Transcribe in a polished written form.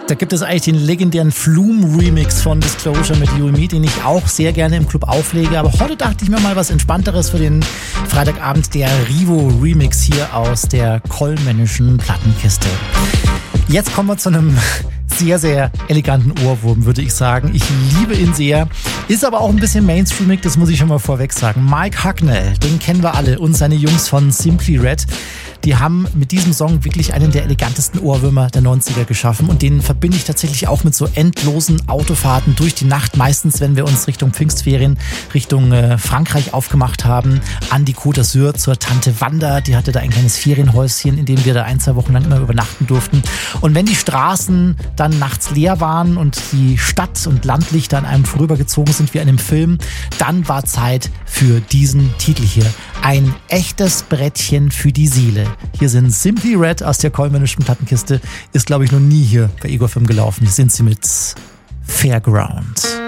Da gibt es eigentlich den legendären Flume-Remix von Disclosure mit You and Me, den ich auch sehr gerne im Club auflege. Aber heute dachte ich mir mal was Entspannteres für den Freitagabend, der Rivo-Remix hier aus der kollmännischen Plattenkiste. Jetzt kommen wir zu einem sehr, sehr eleganten Ohrwurm, würde ich sagen. Ich liebe ihn sehr. Ist aber auch ein bisschen mainstreamig, das muss ich schon mal vorweg sagen. Mike Hucknall, den kennen wir alle, und seine Jungs von Simply Red. Die haben mit diesem Song wirklich einen der elegantesten Ohrwürmer der 90er geschaffen und den verbinde ich tatsächlich auch mit so endlosen Autofahrten durch die Nacht, meistens wenn wir uns Richtung Pfingstferien, Richtung Frankreich aufgemacht haben, an die Côte d'Azur zur Tante Wanda, die hatte da ein kleines Ferienhäuschen, in dem wir da 1-2 Wochen lang immer übernachten durften, und wenn die Straßen dann nachts leer waren und die Stadt- und Landlichter an einem vorübergezogen sind wie einem Film, dann war Zeit für diesen Titel hier. Ein echtes Brettchen für die Seele. Hier sind Simply Red aus der kollmännischen Plattenkiste. Ist, glaube ich, noch nie hier bei Ego FM gelaufen. Hier sind sie mit Fairground.